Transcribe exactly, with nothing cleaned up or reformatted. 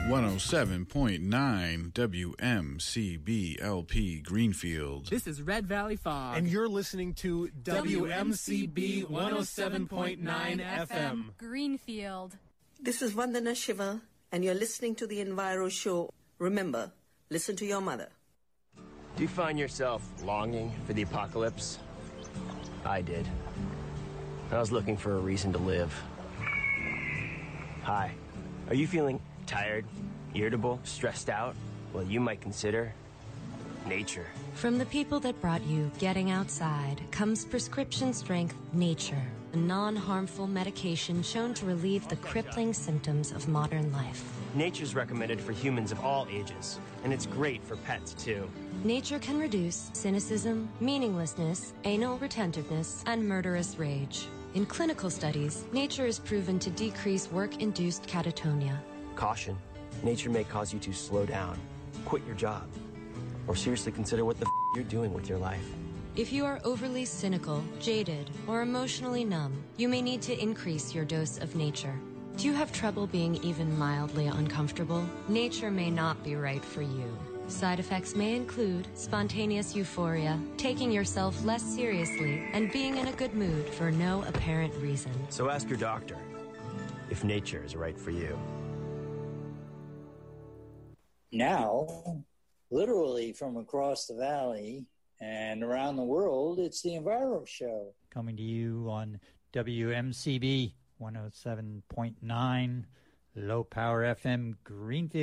one oh seven point nine W M C B L P Greenfield. This is Red Valley Fog. And you're listening to W M C B one oh seven point nine F M. Greenfield. This is Vandana Shiva, and you're listening to the Enviro Show. Remember, listen to your mother. Do you find yourself longing for the apocalypse? I did. I was looking for a reason to live. Hi. Are you feeling tired, irritable, stressed out? Well, you might consider nature. From the people that brought you Getting Outside comes prescription strength Nature, a non-harmful medication shown to relieve the crippling symptoms of modern life. Nature's recommended for humans of all ages, and it's great for pets too. Nature can reduce cynicism, meaninglessness, anal retentiveness, and murderous rage. In clinical studies, Nature is proven to decrease work-induced catatonia. Caution. Nature may cause you to slow down, quit your job, or seriously consider what the f you're doing with your life. If you are overly cynical, jaded, or emotionally numb, you may need to increase your dose of Nature. Do you have trouble being even mildly uncomfortable? Nature may not be right for you. Side effects may include spontaneous euphoria, taking yourself less seriously, and being in a good mood for no apparent reason. So ask your doctor if nature is right for you. Now, literally from across the valley and around the world, it's the Enviro Show. Coming to you on W M C B one oh seven point nine, Low Power F M, Greenfield.